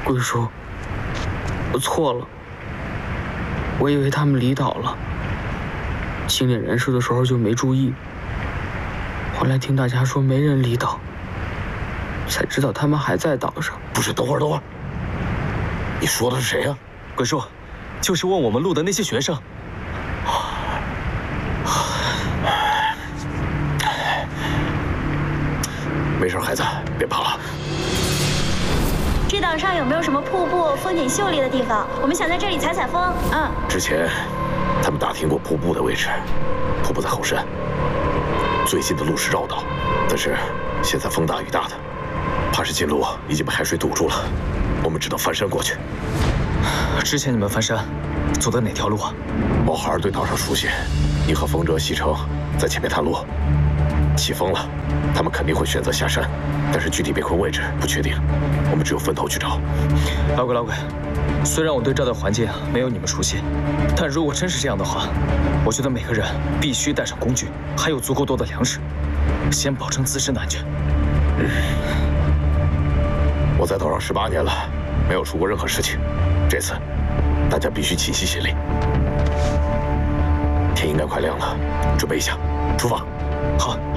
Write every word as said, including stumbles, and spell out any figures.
贵叔，我错了，我以为他们离岛了，清点人数的时候就没注意。后来听大家说没人离岛，才知道他们还在岛上。 不是，等会儿，等会儿，你说的是谁呀？ 鬼叔，就是问我们路的那些学生。 没事，孩子，别怕了。 这岛上有没有什么瀑布、风景秀丽的地方？我们想在这里采采风。嗯。 之前他们打听过瀑布的位置，瀑布在后山，最近的路是绕道，但是现在风大雨大的，怕是近路已经被海水堵住了，我们只能翻山过去。 之前你们翻山走的哪条路啊？ 毛孩儿对岛上熟悉，你和风哲、西城在前面探路。起风了，他们肯定会选择下山，但是具体被困位置不确定，我们只有分头去找。 老鬼，老鬼，虽然我对这的环境没有你们熟悉，但如果真是这样的话，我觉得每个人必须带上工具，还有足够多的粮食，先保证自身的安全。 嗯，我在岛上十八年了，没有出过任何事情，这次大家必须齐心协力。天应该快亮了，准备一下，出发。 好。